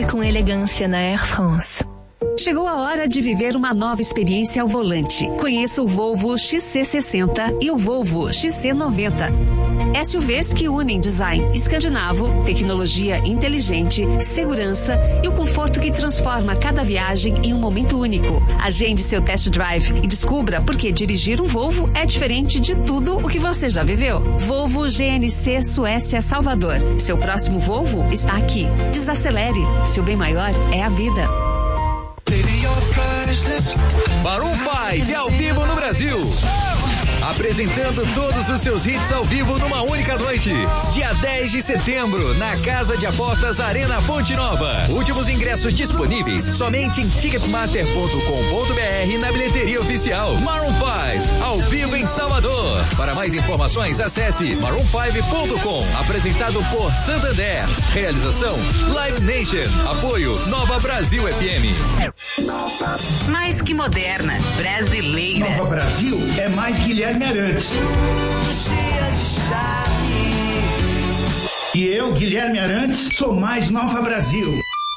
com elegância na Air France. Chegou a hora de viver uma nova experiência ao volante. Conheça o Volvo XC60 e o Volvo XC90. SUVs que unem design escandinavo, tecnologia inteligente, segurança e o conforto que transforma cada viagem em um momento único. Agende seu test drive e descubra por que dirigir um Volvo é diferente de tudo o que você já viveu. Volvo GNC Suécia Salvador. Seu próximo Volvo está aqui. Desacelere. Seu bem maior é a vida. Maroon 5 ao vivo no Brasil. Apresentando todos os seus hits ao vivo numa única noite. Dia 10 de setembro, na Casa de Apostas Arena Fonte Nova. Últimos ingressos disponíveis somente em ticketmaster.com.br e na bilheteria oficial. Maroon 5, ao vivo em Salvador. Para mais informações, acesse maroon5.com. Apresentado por Santander. Realização Live Nation. Apoio Nova Brasil FM. Mais que moderna, brasileira. Nova Brasil é mais Guilherme Arantes. E eu, Guilherme Arantes, sou mais Nova Brasil.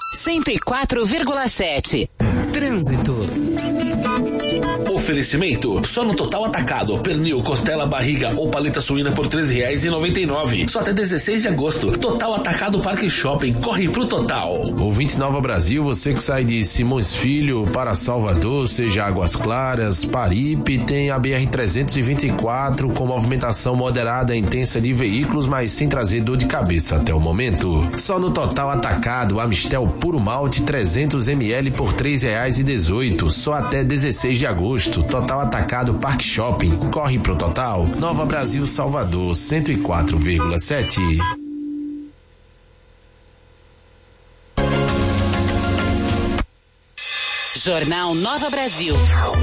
104,7. Trânsito. Oferecimento só no Total Atacado, pernil, costela, barriga ou paleta suína por R$13,99. Só até 16 de agosto. Total Atacado Parque Shopping, corre pro Total. Ouvinte Nova Brasil, você que sai de Simões Filho para Salvador, seja Águas Claras, Paripe, tem a BR-324 com movimentação moderada e intensa de veículos, mas sem trazer dor de cabeça até o momento. Só no Total Atacado, Amistel Puro Malte 300 ml por R$3,18, só até 16 de agosto. Total Atacado Parque Shopping. Corre pro Total. Nova Brasil Salvador 104,7. Jornal Nova Brasil.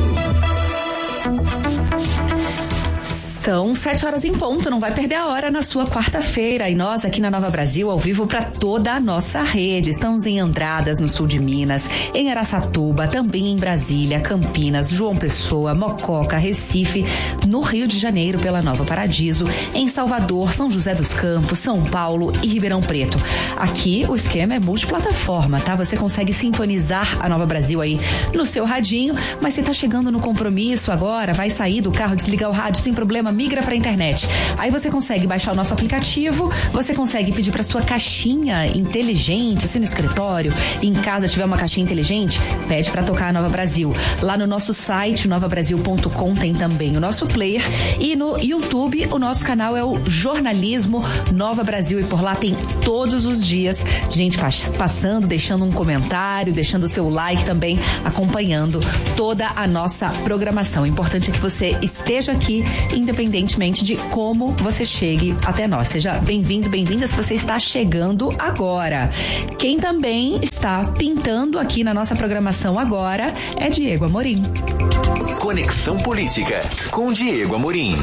São 7 horas em ponto, não vai perder a hora na sua quarta-feira. E nós aqui na Nova Brasil, ao vivo para toda a nossa rede. Estamos em Andradas, no sul de Minas, em Araçatuba, também em Brasília, Campinas, João Pessoa, Mococa, Recife, no Rio de Janeiro pela Nova Paradiso, em Salvador, São José dos Campos, São Paulo e Ribeirão Preto. Aqui o esquema é multiplataforma, tá? Você consegue sintonizar a Nova Brasil aí no seu radinho, mas você tá chegando no compromisso agora, vai sair do carro, desligar o rádio sem problema, migra para a internet. Aí você consegue baixar o nosso aplicativo, você consegue pedir para sua caixinha inteligente, se no escritório, em casa tiver uma caixinha inteligente, pede para tocar a Nova Brasil. Lá no nosso site, novabrasil.com, tem também o nosso player, e no YouTube o nosso canal é o Jornalismo Nova Brasil, e por lá tem todos os dias gente passando, deixando um comentário, deixando o seu like também, acompanhando toda a nossa programação. O importante é que você esteja aqui, independentemente de como você chegue até nós. Seja bem-vindo, bem-vinda se você está chegando agora. Quem também está pintando aqui na nossa programação agora é Diego Amorim. Conexão Política com Diego Amorim.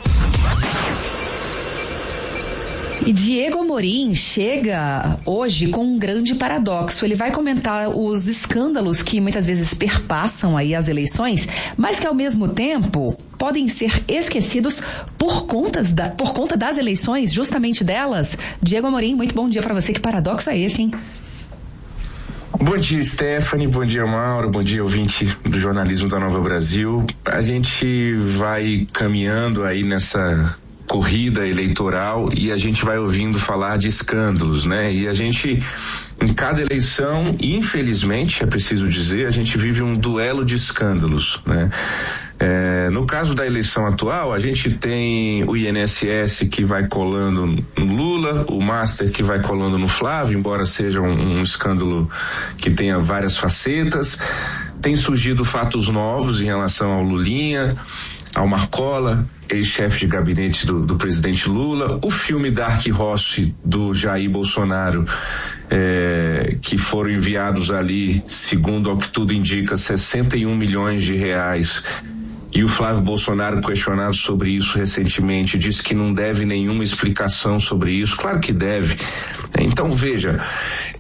E Diego Amorim chega hoje com um grande paradoxo. Ele vai comentar os escândalos que muitas vezes perpassam aí as eleições, mas que ao mesmo tempo podem ser esquecidos por conta das eleições, justamente delas. Diego Amorim, muito bom dia para você. Que paradoxo é esse, hein? Bom dia, Stephanie, bom dia, Mauro, bom dia, ouvinte do Jornalismo da Nova Brasil. A gente vai caminhando aí nessa corrida eleitoral e a gente vai ouvindo falar de escândalos, né? E a gente, em cada eleição, infelizmente, é preciso dizer, a gente vive um duelo de escândalos, né? No caso da eleição atual, a gente tem o INSS que vai colando no Lula, o Master que vai colando no Flávio, embora seja um escândalo que tenha várias facetas. Tem surgido fatos novos em relação ao Lulinha, ao Marcola, ex-chefe de gabinete do presidente Lula, o filme Dark Horse do Jair Bolsonaro, que foram enviados ali, segundo ao que tudo indica, 61 milhões de reais. E o Flávio Bolsonaro, questionado sobre isso recentemente, disse que não deve nenhuma explicação sobre isso. Claro que deve. Então, veja,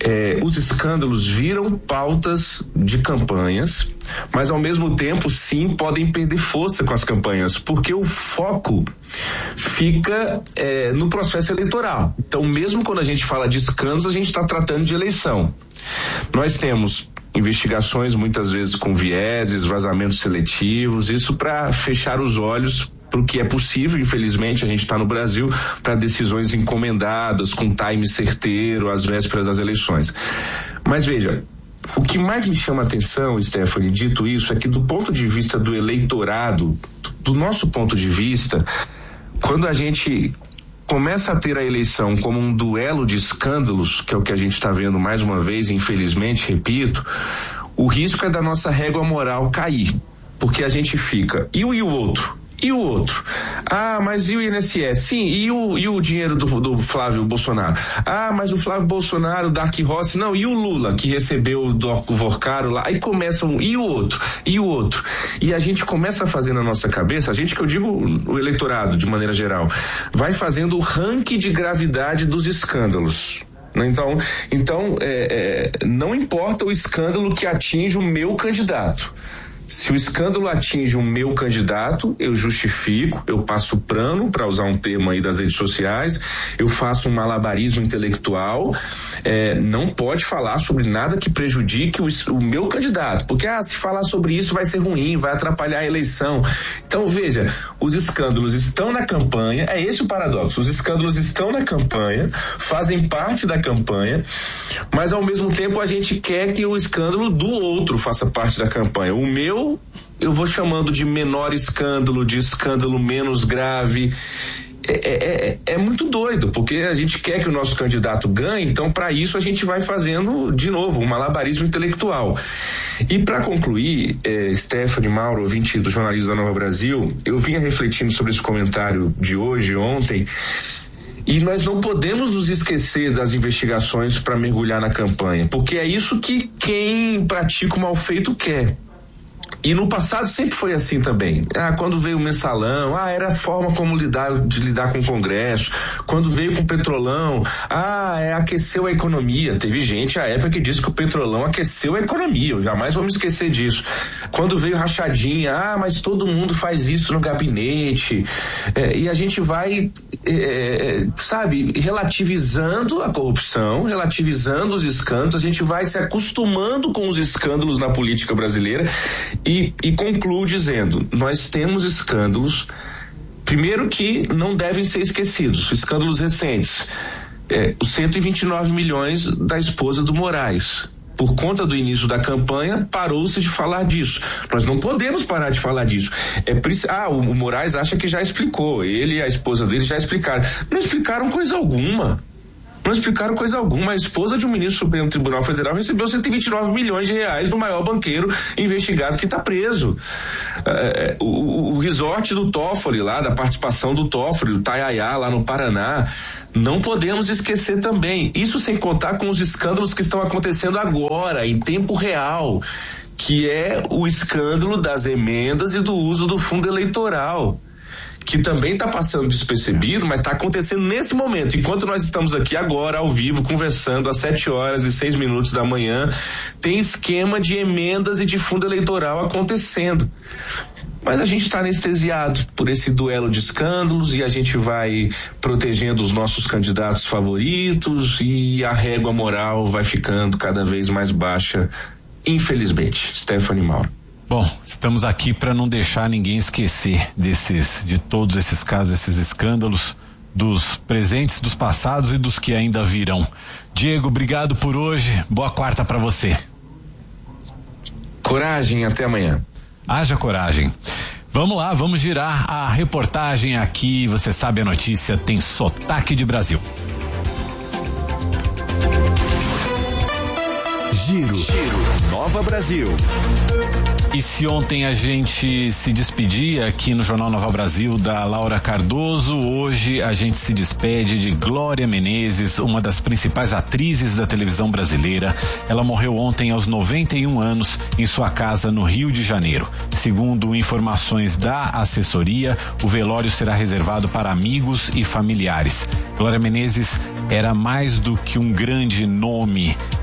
os escândalos viram pautas de campanhas, mas ao mesmo tempo, sim, podem perder força com as campanhas, porque o foco fica no processo eleitoral. Então, mesmo quando a gente fala de escândalos, a gente está tratando de eleição. Nós temos investigações muitas vezes com vieses, vazamentos seletivos, isso para fechar os olhos para o que é possível. Infelizmente, a gente está no Brasil para decisões encomendadas, com time certeiro, às vésperas das eleições. Mas veja, o que mais me chama a atenção, Stephanie, dito isso, é que do ponto de vista do eleitorado, do nosso ponto de vista, quando a gente começa a ter a eleição como um duelo de escândalos, que é o que a gente está vendo mais uma vez, infelizmente, repito, o risco é da nossa régua moral cair, porque a gente fica, e o outro? E o outro? Ah, mas e o INSS? Sim, e o dinheiro do Flávio Bolsonaro? Ah, mas o Flávio Bolsonaro, Dark Rossi, não, e o Lula, que recebeu do Vorcaro lá? Aí começa e o outro? E o outro? E a gente começa a fazer na nossa cabeça, a gente, que eu digo o eleitorado de maneira geral, vai fazendo o ranking de gravidade dos escândalos. Então, não importa o escândalo que atinge o meu candidato. Se o escândalo atinge o meu candidato, eu justifico, eu passo plano, para usar um termo aí das redes sociais, eu faço um malabarismo intelectual, não pode falar sobre nada que prejudique o meu candidato, porque se falar sobre isso vai ser ruim, vai atrapalhar a eleição. Então, veja, os escândalos estão na campanha, é esse o paradoxo, os escândalos estão na campanha, fazem parte da campanha, mas ao mesmo tempo a gente quer que o escândalo do outro faça parte da campanha. O meu eu vou chamando de menor escândalo, de escândalo menos grave. É muito doido, porque a gente quer que o nosso candidato ganhe, então para isso a gente vai fazendo de novo um malabarismo intelectual. E para concluir, Stephanie, Mauro, ouvinte do Jornalismo da Nova Brasil, eu vinha refletindo sobre esse comentário de hoje, ontem, e nós não podemos nos esquecer das investigações para mergulhar na campanha, porque é isso que quem pratica o mal feito quer. E no passado sempre foi assim também. Quando veio o mensalão, era a forma como de lidar com o Congresso. Quando veio com o petrolão, aqueceu a economia. Teve gente à época que disse que o petrolão aqueceu a economia. Eu jamais vou me esquecer disso. Quando veio rachadinha, mas todo mundo faz isso no gabinete. E a gente vai, relativizando a corrupção, relativizando os escândalos, a gente vai se acostumando com os escândalos na política brasileira e concluo dizendo, nós temos escândalos, primeiro, que não devem ser esquecidos, escândalos recentes, os 129 milhões da esposa do Moraes. Por conta do início da campanha, parou-se de falar disso. Nós não podemos parar de falar disso. O Moraes acha que já explicou, ele e a esposa dele já explicaram. Não explicaram coisa alguma. Não explicaram coisa alguma. A esposa de um ministro do Supremo Tribunal Federal recebeu 129 milhões de reais do maior banqueiro investigado que está preso. O resort do Toffoli lá, da participação do Toffoli, do Taiaiá lá no Paraná, não podemos esquecer também. Isso sem contar com os escândalos que estão acontecendo agora, em tempo real, que é o escândalo das emendas e do uso do fundo eleitoral, que também está passando despercebido, mas está acontecendo nesse momento. Enquanto nós estamos aqui agora, ao vivo, conversando, às 7h06 da manhã, tem esquema de emendas e de fundo eleitoral acontecendo. Mas a gente está anestesiado por esse duelo de escândalos e a gente vai protegendo os nossos candidatos favoritos e a régua moral vai ficando cada vez mais baixa, infelizmente. Stephanie, Mauro. Bom, estamos aqui para não deixar ninguém esquecer de todos esses casos, esses escândalos, dos presentes, dos passados e dos que ainda virão. Diego, obrigado por hoje. Boa quarta para você. Coragem, até amanhã. Haja coragem. Vamos lá, vamos girar a reportagem aqui. Você sabe, a notícia tem sotaque de Brasil. Giro Nova Brasil. E se ontem a gente se despedia aqui no Jornal Nova Brasil da Laura Cardoso, hoje a gente se despede de Glória Menezes, uma das principais atrizes da televisão brasileira. Ela morreu ontem aos 91 anos em sua casa no Rio de Janeiro. Segundo informações da assessoria, o velório será reservado para amigos e familiares. Glória Menezes era mais do que um grande nome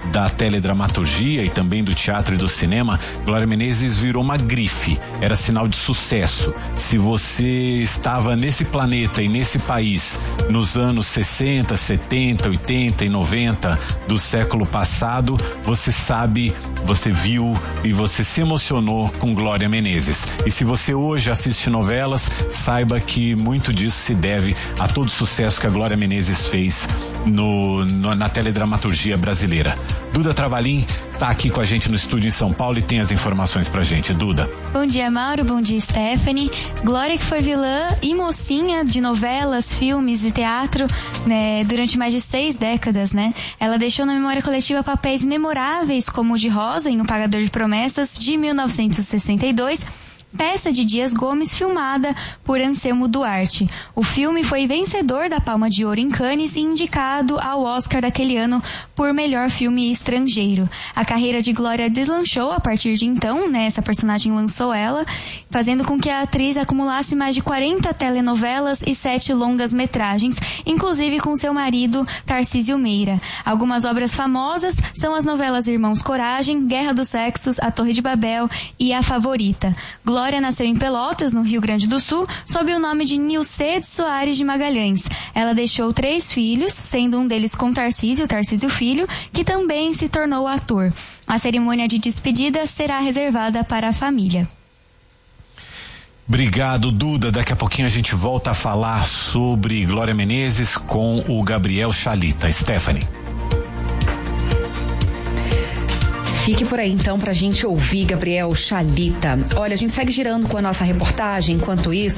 da teledramaturgia e também do teatro e do cinema, Glória Menezes virou uma grife, era sinal de sucesso. Se você estava nesse planeta e nesse país nos anos 60, 70, 80 e 90 do século passado, você sabe, você viu e você se emocionou com Glória Menezes. E se você hoje assiste novelas, saiba que muito disso se deve a todo o sucesso que a Glória Menezes fez na teledramaturgia brasileira. Duda Travalim tá aqui com a gente no estúdio em São Paulo e tem as informações pra gente. Duda. Bom dia, Mauro. Bom dia, Stephanie. Glória, que foi vilã e mocinha de novelas, filmes e teatro, né, durante mais de 6 décadas, né? Ela deixou na memória coletiva papéis memoráveis como o de Rosa em O Pagador de Promessas, de 1962, peça de Dias Gomes, filmada por Anselmo Duarte. O filme foi vencedor da Palma de Ouro em Cannes e indicado ao Oscar daquele ano por melhor filme estrangeiro. A carreira de Glória deslanchou a partir de então, né? Essa personagem lançou ela, fazendo com que a atriz acumulasse mais de 40 telenovelas e 7 longas-metragens, inclusive com seu marido, Tarcísio Meira. Algumas obras famosas são as novelas Irmãos Coragem, Guerra dos Sexos, A Torre de Babel e A Favorita. Glória nasceu em Pelotas, no Rio Grande do Sul, sob o nome de Nilce Soares de Magalhães. Ela deixou 3 filhos, sendo um deles com Tarcísio Filho, que também se tornou ator. A cerimônia de despedida será reservada para a família. Obrigado, Duda. Daqui a pouquinho a gente volta a falar sobre Glória Menezes com o Gabriel Chalita. Stephanie. Fique por aí então pra gente ouvir Gabriel Chalita. Olha, a gente segue girando com a nossa reportagem. Enquanto isso,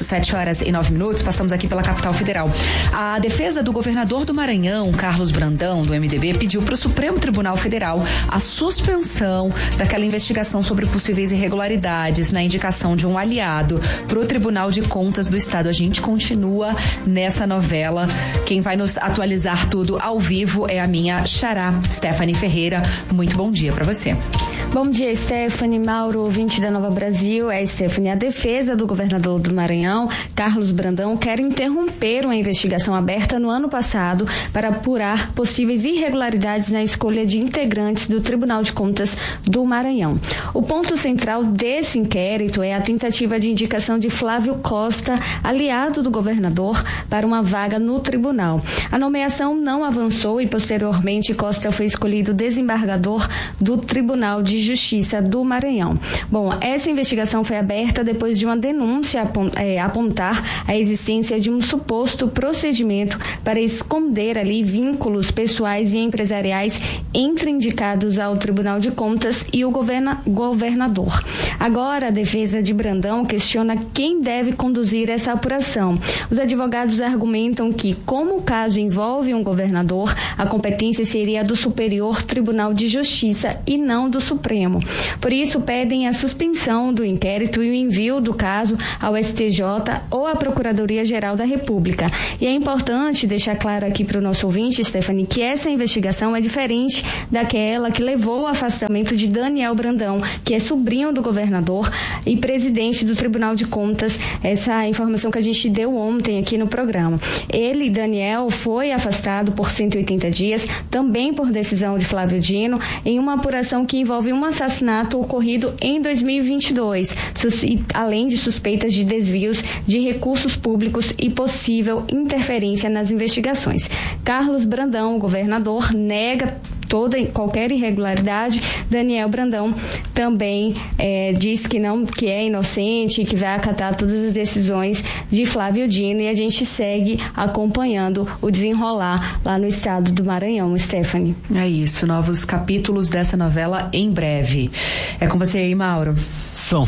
7h09, passamos aqui pela capital federal. A defesa do governador do Maranhão, Carlos Brandão, do MDB, pediu pro Supremo Tribunal Federal a suspensão daquela investigação sobre possíveis irregularidades na indicação de um aliado pro Tribunal de Contas do Estado. A gente continua nessa novela. Quem vai nos atualizar tudo ao vivo é a minha xará, Stephanie Ferreira. Muito bom dia pra você. Bom dia, Stephanie, Mauro, ouvinte da Nova Brasil. Stephanie, a defesa do governador do Maranhão, Carlos Brandão, quer interromper uma investigação aberta no ano passado para apurar possíveis irregularidades na escolha de integrantes do Tribunal de Contas do Maranhão. O ponto central desse inquérito é a tentativa de indicação de Flávio Costa, aliado do governador, para uma vaga no tribunal. A nomeação não avançou e, posteriormente, Costa foi escolhido desembargador do Tribunal de Justiça do Maranhão. Bom, essa investigação foi aberta depois de uma denúncia apontar a existência de um suposto procedimento para esconder ali vínculos pessoais e empresariais entre indicados ao Tribunal de Contas e o governador. Agora, a defesa de Brandão questiona quem deve conduzir essa apuração. Os advogados argumentam que, como o caso envolve um governador, a competência seria do Superior Tribunal de Justiça e não do Supremo. Por isso, pedem a suspensão do inquérito e o envio do caso ao STJ ou à Procuradoria-Geral da República. E é importante deixar claro aqui para o nosso ouvinte, Stephanie, que essa investigação é diferente daquela que levou ao afastamento de Daniel Brandão, que é sobrinho do governador e presidente do Tribunal de Contas. Essa informação que a gente deu ontem aqui no programa. Ele, Daniel, foi afastado por 180 dias, também por decisão de Flávio Dino, em uma apuração que envolve um assassinato ocorrido em 2022, além de suspeitas de desvios de recursos públicos e possível interferência nas investigações. Carlos Brandão, o governador, nega qualquer irregularidade. Daniel Brandão também diz que é inocente e que vai acatar todas as decisões de Flávio Dino, e a gente segue acompanhando o desenrolar lá no estado do Maranhão, Stephanie. É isso, novos capítulos dessa novela em breve. É com você aí, Mauro. São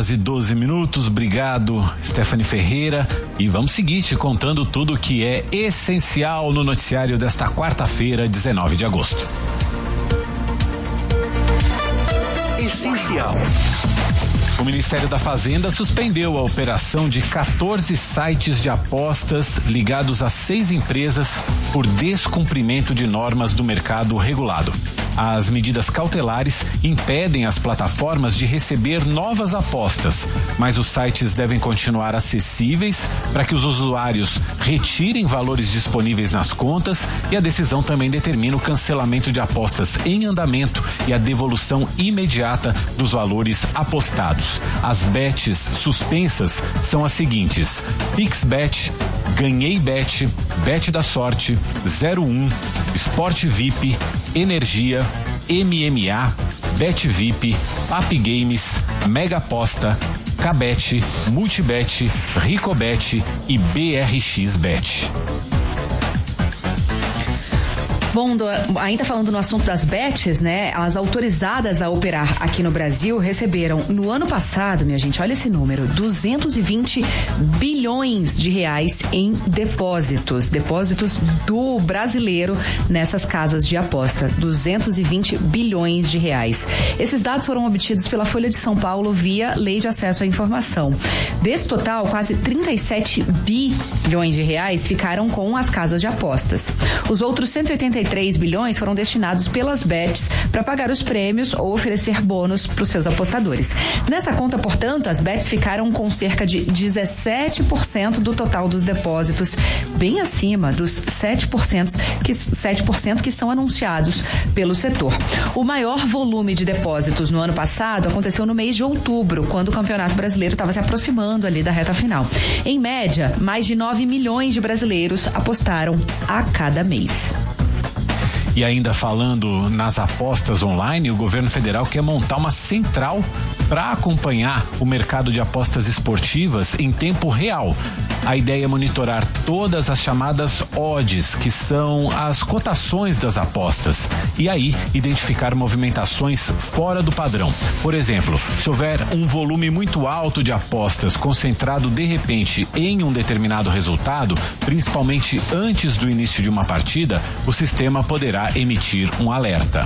7h12. Obrigado, Stephanie Ferreira. E vamos seguir te contando tudo o que é essencial no noticiário desta quarta-feira, 19 de agosto. Essencial. O Ministério da Fazenda suspendeu a operação de 14 sites de apostas ligados a 6 empresas por descumprimento de normas do mercado regulado. As medidas cautelares impedem as plataformas de receber novas apostas, mas os sites devem continuar acessíveis para que os usuários retirem valores disponíveis nas contas, e a decisão também determina o cancelamento de apostas em andamento e a devolução imediata dos valores apostados. As bets suspensas são as seguintes: PixBet, Ganhei Bet, Bet da Sorte, 01, Sport VIP, Energia, MMA, Bet VIP, Pap Games, Mega Aposta, Cabet, Multibet, Ricobet e BRXBet. Bom, ainda falando no assunto das bets, né? As autorizadas a operar aqui no Brasil receberam no ano passado, minha gente, olha esse número, 220 bilhões de reais em depósitos do brasileiro nessas casas de aposta, 220 bilhões de reais. Esses dados foram obtidos pela Folha de São Paulo via Lei de Acesso à Informação. Desse total, quase 37 bilhões de reais ficaram com as casas de apostas. Os outros 183 bilhões foram destinados pelas bets para pagar os prêmios ou oferecer bônus para os seus apostadores. Nessa conta, portanto, as bets ficaram com cerca de 17% do total dos depósitos, bem acima dos 7% que são anunciados pelo setor. O maior volume de depósitos no ano passado aconteceu no mês de outubro, quando o Campeonato Brasileiro estava se aproximando ali da reta final. Em média, mais de 9 milhões de brasileiros apostaram a cada mês. E ainda falando nas apostas online, o governo federal quer montar uma central para acompanhar o mercado de apostas esportivas em tempo real. A ideia é monitorar todas as chamadas odds, que são as cotações das apostas, e aí identificar movimentações fora do padrão. Por exemplo, se houver um volume muito alto de apostas concentrado de repente em um determinado resultado, principalmente antes do início de uma partida, o sistema poderá emitir um alerta.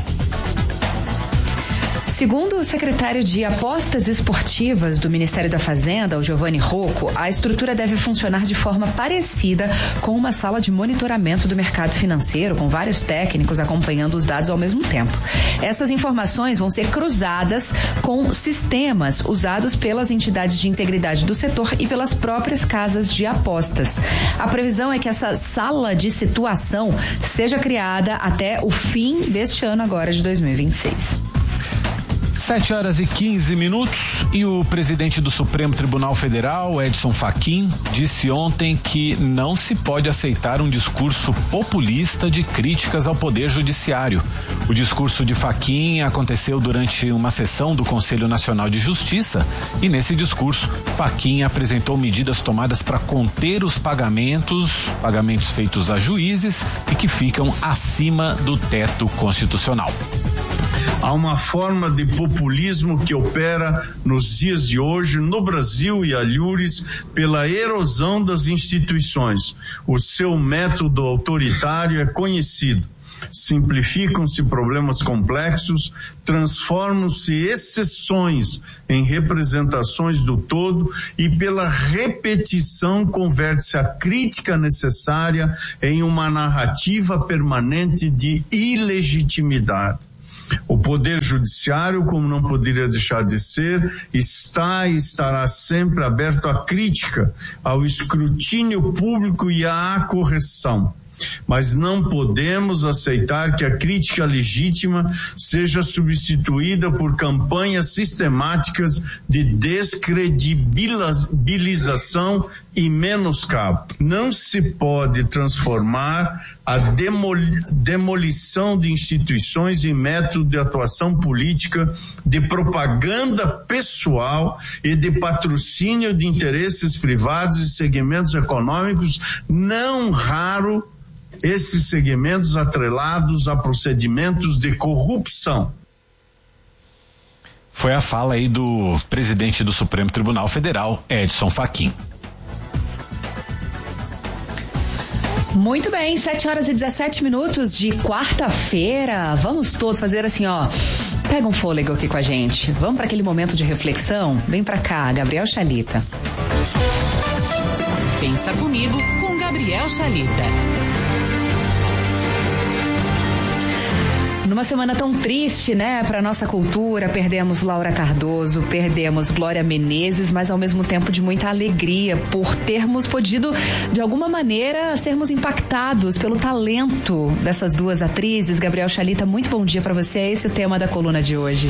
Segundo o secretário de Apostas Esportivas do Ministério da Fazenda, o Giovanni Rocco, a estrutura deve funcionar de forma parecida com uma sala de monitoramento do mercado financeiro, com vários técnicos acompanhando os dados ao mesmo tempo. Essas informações vão ser cruzadas com sistemas usados pelas entidades de integridade do setor e pelas próprias casas de apostas. A previsão é que essa sala de situação seja criada até o fim deste ano agora de 2026. 7h15 e o presidente do Supremo Tribunal Federal, Edson Fachin, disse ontem que não se pode aceitar um discurso populista de críticas ao Poder Judiciário. O discurso de Fachin aconteceu durante uma sessão do Conselho Nacional de Justiça e nesse discurso, Fachin apresentou medidas tomadas para conter os pagamentos feitos a juízes e que ficam acima do teto constitucional. Há uma forma de populismo que opera nos dias de hoje no Brasil e alhures pela erosão das instituições. O seu método autoritário é conhecido. Simplificam-se problemas complexos, transformam-se exceções em representações do todo e pela repetição converte-se a crítica necessária em uma narrativa permanente de ilegitimidade. O Poder Judiciário, como não poderia deixar de ser, está e estará sempre aberto à crítica, ao escrutínio público e à correção. Mas não podemos aceitar que a crítica legítima seja substituída por campanhas sistemáticas de descredibilização e menoscabo. Não se pode transformar a demolição de instituições em método de atuação política, de propaganda pessoal e de patrocínio de interesses privados e segmentos econômicos, não raro esses segmentos atrelados a procedimentos de corrupção. Foi a fala aí do presidente do Supremo Tribunal Federal, Edson Fachin. Muito bem, 7h17 de quarta-feira. Vamos todos fazer assim, ó. Pega um fôlego aqui com a gente. Vamos para aquele momento de reflexão? Vem para cá, Gabriel Chalita. Pensa comigo com Gabriel Chalita. Numa semana tão triste, né, para nossa cultura, perdemos Laura Cardoso, perdemos Glória Menezes, mas ao mesmo tempo de muita alegria por termos podido, de alguma maneira, sermos impactados pelo talento dessas duas atrizes. Gabriel Chalita, muito bom dia para você. Esse é o tema da coluna de hoje.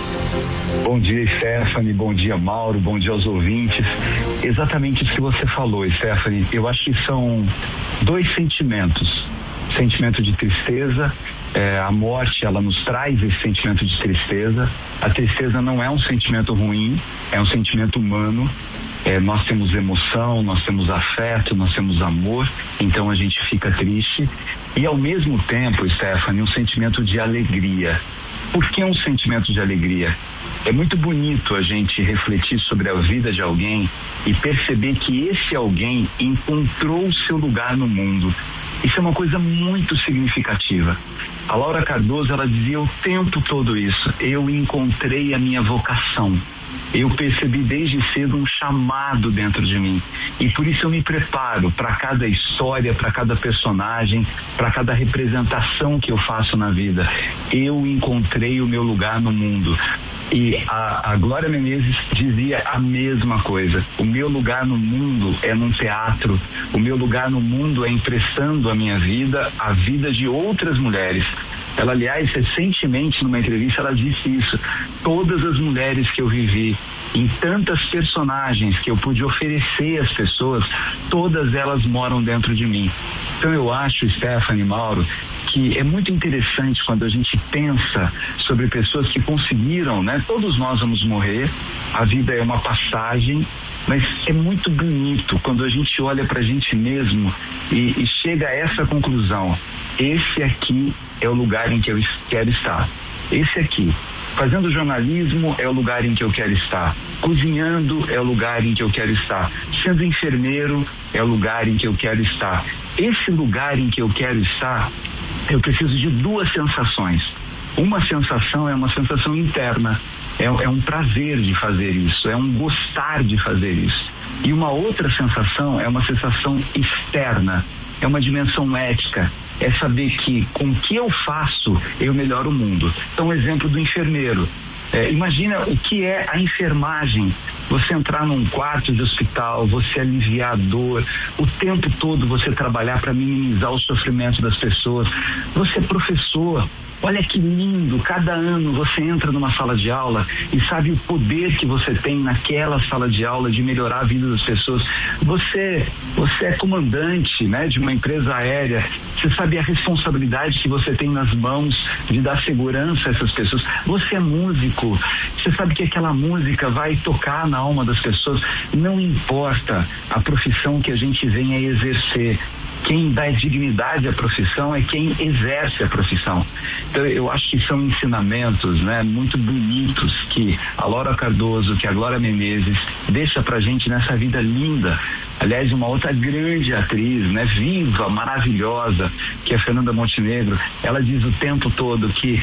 Bom dia, Stephanie, bom dia, Mauro, bom dia aos ouvintes. Exatamente isso que você falou, Stephanie. Eu acho que são dois sentimentos. Sentimento de tristeza, a morte, ela nos traz esse sentimento de tristeza. A tristeza não é um sentimento ruim, é um sentimento humano. Nós temos emoção, nós temos afeto, nós temos amor, então a gente fica triste. E ao mesmo tempo, Stephanie, um sentimento de alegria. Por que um sentimento de alegria? É muito bonito a gente refletir sobre a vida de alguém e perceber que esse alguém encontrou o seu lugar no mundo. Isso é uma coisa muito significativa. A Laura Cardoso, ela dizia o tempo todo isso. Eu encontrei a minha vocação. Eu percebi desde cedo um chamado dentro de mim. E por isso eu me preparo para cada história, para cada personagem, para cada representação que eu faço na vida. Eu encontrei o meu lugar no mundo. E a Glória Menezes dizia a mesma coisa. O meu lugar no mundo é num teatro. O meu lugar no mundo é emprestando a minha vida, a vida de outras mulheres. Ela, aliás, recentemente, numa entrevista, ela disse isso. Todas as mulheres que eu vivi, em tantas personagens que eu pude oferecer às pessoas, todas elas moram dentro de mim. Então eu acho, Stephanie, Mauro, que é muito interessante quando a gente pensa sobre pessoas que conseguiram, né? Todos nós vamos morrer, a vida é uma passagem, mas é muito bonito quando a gente olha para a gente mesmo e chega a essa conclusão. Esse aqui é o lugar em que eu quero estar. Esse aqui. Fazendo jornalismo é o lugar em que eu quero estar. Cozinhando é o lugar em que eu quero estar. Sendo enfermeiro é o lugar em que eu quero estar. Esse lugar em que eu quero estar, eu preciso de duas sensações. Uma sensação é uma sensação interna. É um prazer de fazer isso. É um gostar de fazer isso. E uma outra sensação é uma sensação externa. É uma dimensão ética. É saber que com o que eu faço, eu melhoro o mundo. Então, um exemplo do enfermeiro. Imagina o que é a enfermagem. Você entrar num quarto de hospital, você aliviar a dor, o tempo todo você trabalhar para minimizar o sofrimento das pessoas. Você é professor. Olha que lindo, cada ano você entra numa sala de aula e sabe o poder que você tem naquela sala de aula de melhorar a vida das pessoas. Você é comandante, né, de uma empresa aérea, você sabe a responsabilidade que você tem nas mãos de dar segurança a essas pessoas. Você é músico, você sabe que aquela música vai tocar na alma das pessoas. Não importa a profissão que a gente venha exercer. Quem dá dignidade à profissão é quem exerce a profissão. Então eu acho que são ensinamentos, né, muito bonitos que a Laura Cardoso, que a Glória Menezes deixa pra gente nessa vida linda. Aliás, uma outra grande atriz, né, viva, maravilhosa, que é a Fernanda Montenegro, ela diz o tempo todo que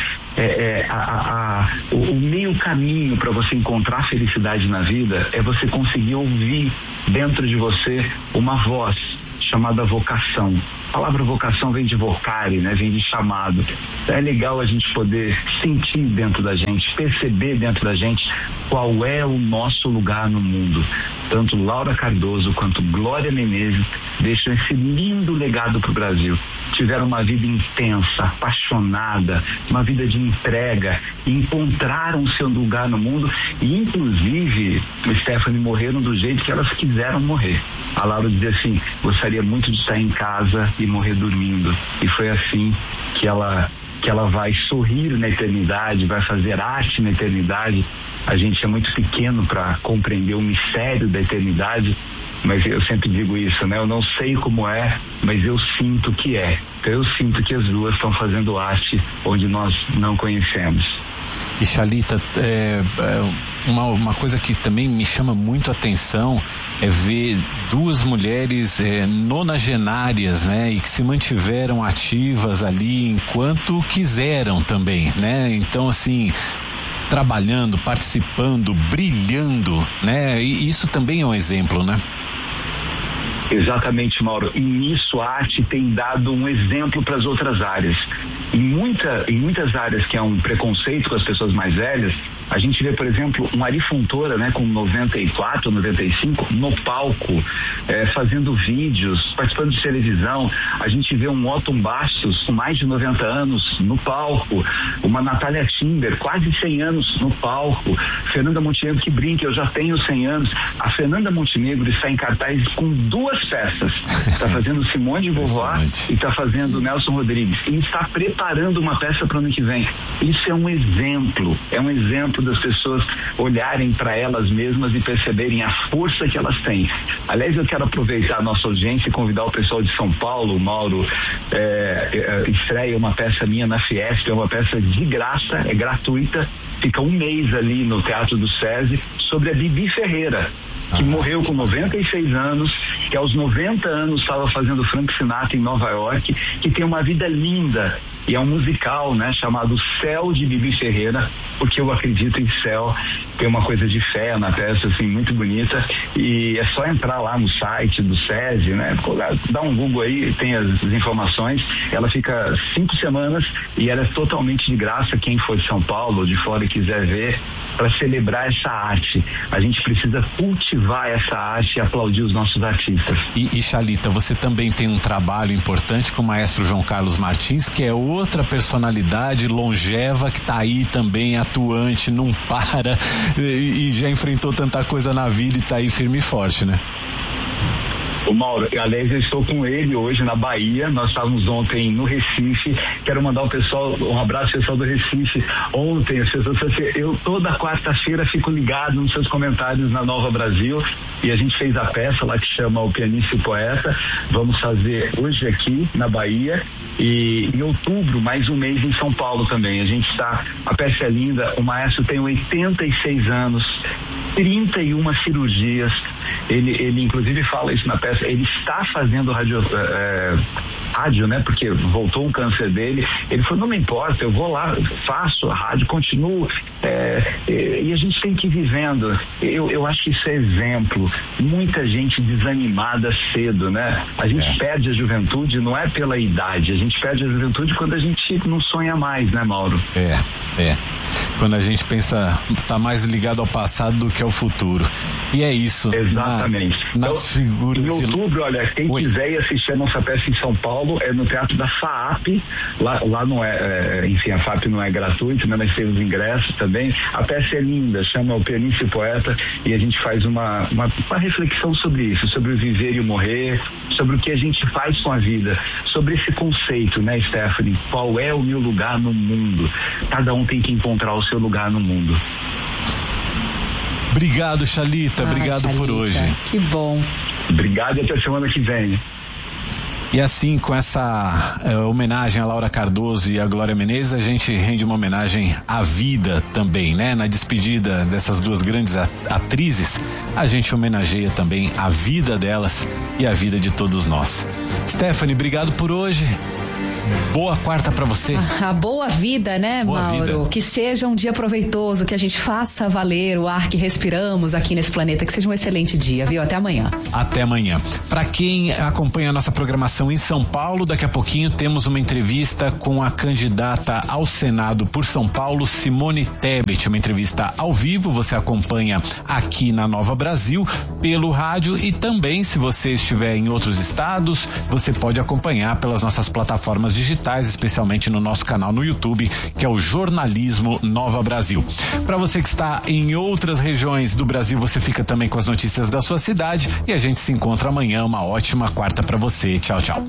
o meio caminho para você encontrar felicidade na vida é você conseguir ouvir dentro de você uma voz chamada vocação. A palavra vocação vem de vocare, né? Vem de chamado. É legal a gente poder sentir dentro da gente, perceber dentro da gente qual é o nosso lugar no mundo. Tanto Laura Cardoso quanto Glória Menezes deixam esse lindo legado para o Brasil. Tiveram uma vida intensa, apaixonada, uma vida de entrega, encontraram seu lugar no mundo e, inclusive, Stephanie, morreram do jeito que elas quiseram morrer. A Laura dizia assim: gostaria muito de estar em casa e morrer dormindo. E foi assim que ela vai sorrir na eternidade, vai fazer arte na eternidade. A gente é muito pequeno para compreender o mistério da eternidade, mas eu sempre digo isso, né? Eu não sei como é, mas eu sinto que é. Então eu sinto que as duas estão fazendo arte onde nós não conhecemos. E Chalita, uma coisa que também me chama muito a atenção é ver duas mulheres nonagenárias, né, e que se mantiveram ativas ali enquanto quiseram também, né? Então, assim, trabalhando, participando, brilhando, né? E isso também é um exemplo, né? Exatamente, Mauro. E nisso a arte tem dado um exemplo para as outras áreas. Em muitas áreas que há um preconceito com as pessoas mais velhas, a gente vê, por exemplo, um Ari Fontoura, né, com 94, 95, no palco, fazendo vídeos, participando de televisão. A gente vê um Otton Bastos, com mais de 90 anos, no palco. Uma Natália Timber, quase 100 anos, no palco. Fernanda Montenegro, que brinca, eu já tenho 100 anos. A Fernanda Montenegro está em cartaz com 2 peças. Está fazendo Simone de Beauvoir e está fazendo Nelson Rodrigues. E está preparando uma peça para o ano que vem. Isso é um exemplo das pessoas olharem para elas mesmas e perceberem a força que elas têm. Aliás, eu quero aproveitar a nossa audiência e convidar o pessoal de São Paulo. Mauro, estreia uma peça minha na Fiesp, é uma peça de graça, é gratuita, fica um mês ali no Teatro do SESI, sobre a Bibi Ferreira, que morreu com 96 anos, que aos 90 anos estava fazendo Frank Sinatra em Nova York, que tem uma vida linda. E é um musical, né, chamado Céu, de Bibi Ferreira, porque eu acredito em céu. Tem uma coisa de fé na peça, assim, muito bonita. E é só entrar lá no site do SESI, né, dá um Google aí, tem as informações. Ela fica 5 semanas e ela é totalmente de graça. Quem for de São Paulo ou de fora e quiser ver, para celebrar essa arte. A gente precisa cultivar essa arte e aplaudir os nossos artistas. E Chalita, você também tem um trabalho importante com o maestro João Carlos Martins, que é outra personalidade longeva que tá aí também atuante, não para e já enfrentou tanta coisa na vida e tá aí firme e forte, né? O Mauro, aliás, eu estou com ele hoje na Bahia. Nós estávamos ontem no Recife. Quero mandar um abraço pessoal do Recife. Ontem as pessoas falaram, eu toda quarta-feira fico ligado nos seus comentários na Nova Brasil, e a gente fez a peça lá que chama O Pianista e o Poeta. Vamos fazer hoje aqui na Bahia e em outubro mais um mês em São Paulo também. A peça é linda. O maestro tem 86 anos, 31 cirurgias. Ele inclusive fala isso na peça. Ele está fazendo rádio, né? Porque voltou um câncer dele. Ele falou, não me importa, eu vou lá, faço a rádio, continuo. E a gente tem que ir vivendo. Eu acho que isso é exemplo. Muita gente desanimada cedo, né? A gente perde a juventude, não é pela idade. A gente perde a juventude quando a gente não sonha mais, né, Mauro? Quando a gente pensa, tá mais ligado ao passado do que ao futuro. E é isso. Exatamente. Nas figuras. Em outubro, olha, quem quiser ir assistir a nossa peça em São Paulo, é no Teatro da FAAP. Lá não enfim, a FAAP não é gratuito, né? Nós temos ingressos também. A peça é linda, chama O Pianista e o Poeta, e a gente faz uma reflexão sobre isso, sobre o viver e o morrer, sobre o que a gente faz com a vida, sobre esse conceito, né, Stephanie? Qual é o meu lugar no mundo? Cada um tem que encontrar o seu lugar no mundo. Obrigado, Chalita. Obrigado por hoje. Que bom. Obrigado e até semana que vem. E assim, com essa homenagem a Laura Cardoso e a Glória Menezes, a gente rende uma homenagem à vida também, né? Na despedida dessas duas grandes atrizes, a gente homenageia também a vida delas e a vida de todos nós. Stephanie, obrigado por hoje. Boa quarta pra você. A boa vida, né, boa Mauro? Vida. Que seja um dia proveitoso, que a gente faça valer o ar que respiramos aqui nesse planeta, que seja um excelente dia, viu? Até amanhã. Até amanhã. Pra quem acompanha a nossa programação em São Paulo, daqui a pouquinho temos uma entrevista com a candidata ao Senado por São Paulo, Simone Tebet, uma entrevista ao vivo, você acompanha aqui na Nova Brasil, pelo rádio, e também, se você estiver em outros estados, você pode acompanhar pelas nossas plataformas digitais, especialmente no nosso canal no YouTube, que é o Jornalismo Nova Brasil. Para você que está em outras regiões do Brasil, você fica também com as notícias da sua cidade, e a gente se encontra amanhã. Uma ótima quarta para você. Tchau, tchau.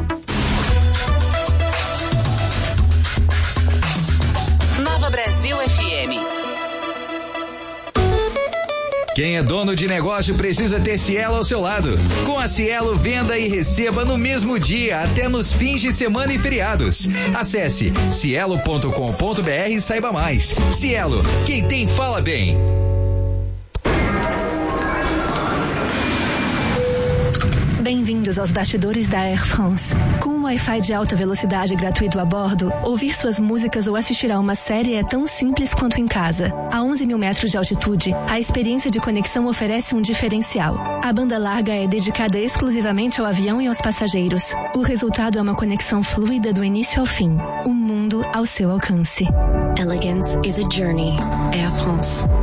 Nova Brasil FM. Quem é dono de negócio precisa ter Cielo ao seu lado. Com a Cielo, venda e receba no mesmo dia, até nos fins de semana e feriados. Acesse cielo.com.br e saiba mais. Cielo, quem tem fala bem. Bem-vindos aos bastidores da Air France. Com um Wi-Fi de alta velocidade gratuito a bordo, ouvir suas músicas ou assistir a uma série é tão simples quanto em casa. A 11 mil metros de altitude, a experiência de conexão oferece um diferencial. A banda larga é dedicada exclusivamente ao avião e aos passageiros. O resultado é uma conexão fluida do início ao fim. Um mundo ao seu alcance. Elegance is a journey. Air France.